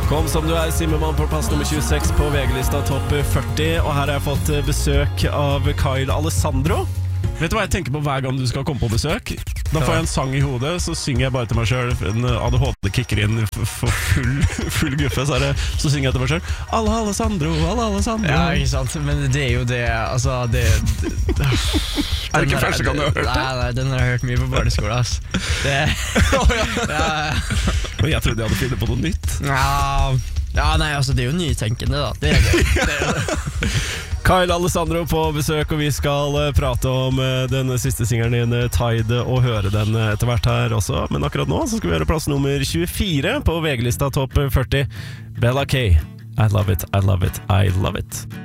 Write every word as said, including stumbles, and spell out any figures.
Kom som du er, Zimmermann på plass nummer tjueseks på V G-lista topp førti. Og her har jeg fått besøk av Kyle Alessandro. Vet du hva jeg tenker på hver gang du skal komme på besøk? Da får jeg en sang i hodet, så synger jeg bare til meg selv. En A D H D kicker inn for full, full guffe, så, det, så synger jeg til meg selv Alla Alessandro, alla Alessandro. Ja, ikke sant, men det er jo det, altså det, det, det Er det ikke første gang du har hørt det? Nei, nei, den har jeg hørt mye på barneskolen, ass. Det, ja, Og jeg trodde jeg hadde funnet på noe nytt. Ja, ja, nei, altså det er jo nytenkende da. Det er gøy. Det er det. Kyle Alessandro på besøk, og vi skal prate om den siste singelen din, Tide, og høre den etter hvert her også. Men akkurat nå så skal vi gjøre plass nummer tjuefire på V G-lista topp førti. Bella K, I love it, I love it, I love it.